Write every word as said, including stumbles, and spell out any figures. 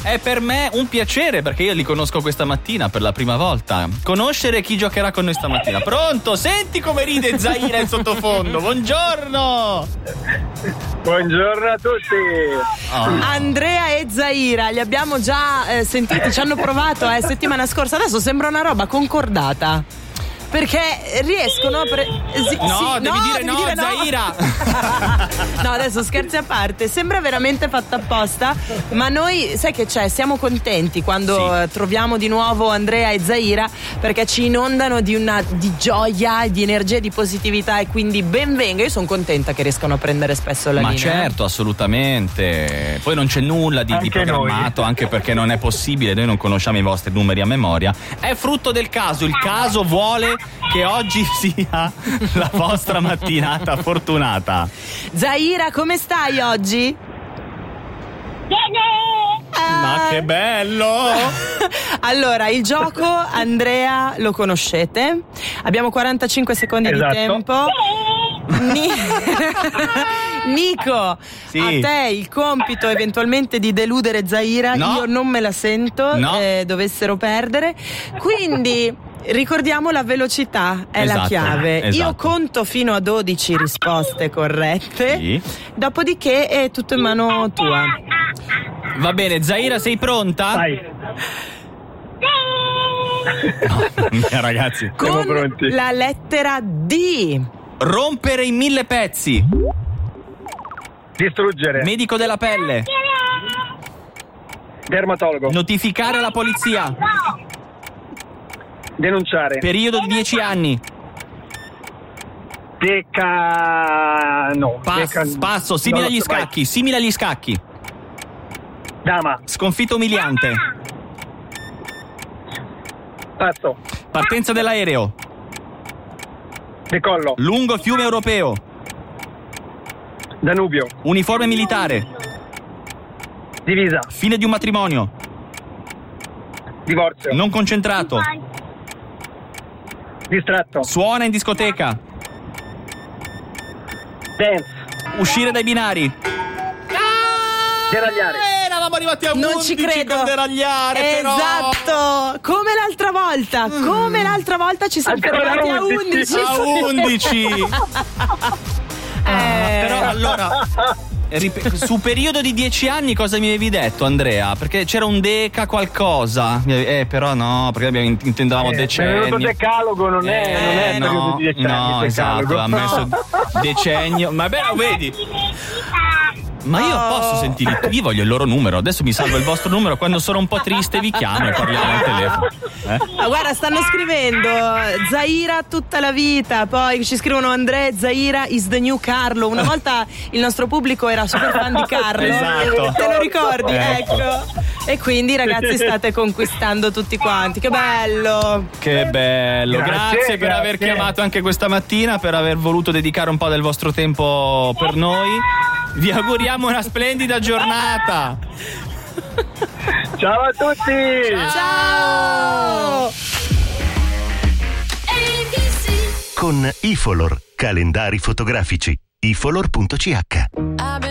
è per me un piacere, perché io li conosco questa mattina per la prima volta. Conoscere chi giocherà con noi stamattina. Pronto? Senti come ride Zaira in sottofondo. Buongiorno. Buongiorno a tutti. Oh. Andrea e Zaira li abbiamo già eh, sentiti, ci hanno provato eh, settimana scorsa. Adesso sembra una roba concordata, perché riescono a pre- sì, no, sì, devi no, dire devi no, dire no. Zaira. No, adesso scherzi a parte, sembra veramente fatta apposta, ma noi, sai che c'è, siamo contenti quando sì. troviamo di nuovo Andrea e Zaira, perché ci inondano di una di gioia, di energia, di positività, e quindi ben venga. Io sono contenta che riescano a prendere spesso la ma linea. Ma certo, assolutamente. Poi non c'è nulla di, di programmato, noi. Anche perché non è possibile, noi non conosciamo i vostri numeri a memoria. È frutto del caso, il caso vuole che oggi sia la vostra mattinata fortunata. Zaira, come stai oggi? Ah. Ma che bello! Allora, il gioco, Andrea, lo conoscete. Abbiamo quarantacinque secondi esatto. di tempo. Ni- Nico, sì. a te il compito eventualmente di deludere Zaira. No. Io non me la sento, no. eh, dovessero perdere. Quindi ricordiamo, la velocità è esatto, la chiave. Esatto. Io conto fino a dodici risposte corrette, sì. dopodiché è tutto in mano tua. Va bene, Zaira, sei pronta? Vai. No, ragazzi, con siamo pronti. La lettera D. Rompere in mille pezzi. Distruggere. Medico della pelle. Dermatologo. Notificare la polizia. Denunciare. Periodo di dieci anni. Deca... no. Pass, Deca... Passo, simile agli so, scacchi. Vai. Simile agli scacchi. Dama. Sconfitto umiliante. Passo. Partenza dell'aereo. Decollo. Lungo fiume europeo. Danubio. Uniforme militare. Divisa. Fine di un matrimonio. Divorzio. Non concentrato. Distratto. Suona in discoteca. Dance. Uscire dai binari. Deragliare. Eh, eravamo arrivati a non undici ci credo. Con deragliare, esatto, però. Come l'altra volta, mm. come l'altra volta ci siamo fermati a undici. A undici. eh. ah, però allora su periodo di dieci anni cosa mi avevi detto, Andrea? Perché c'era un deca qualcosa. Eh, però no, perché abbiamo intendevamo eh, decennio. Il decalogo non è, eh, non è no, periodo di dieci anni. No, esatto, ha messo decennio. Ma beh, vedi. Ma io oh. posso sentirli, io voglio il loro numero, adesso mi salvo il vostro numero, quando sono un po' triste vi chiamo e parliamo al telefono. Eh? Ah, guarda, stanno scrivendo Zaira tutta la vita, poi ci scrivono Andrea, Zaira is the new Carlo. Una volta il nostro pubblico era super fan di Carlo, esatto. te lo ricordi? Eh. Ecco. E quindi ragazzi state conquistando tutti quanti, che bello. Che bello, grazie, grazie per grazie. aver chiamato anche questa mattina, per aver voluto dedicare un po' del vostro tempo per noi. Vi auguriamo una splendida giornata. Ciao a tutti. Ciao. Con Ifolor, calendari fotografici. ifolor punto c h